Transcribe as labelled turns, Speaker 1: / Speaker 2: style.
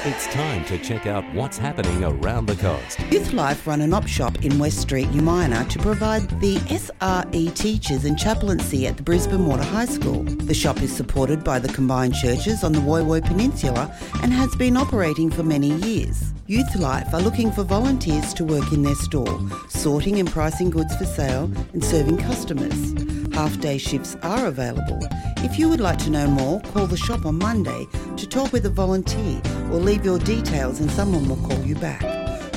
Speaker 1: It's time to check out what's happening around the coast.
Speaker 2: Youth Life run an op shop in West Street, Umina, to provide the SRE teachers and chaplaincy at the Brisbane Water High School. The shop is supported by the combined churches on the Woy Woy Peninsula and has been operating for many years. Youth Life are looking for volunteers to work in their store, sorting and pricing goods for sale and serving customers. Half-day shifts are available. If you would like to know more, call the shop on Monday to talk with a volunteer or leave your details and someone will call you back.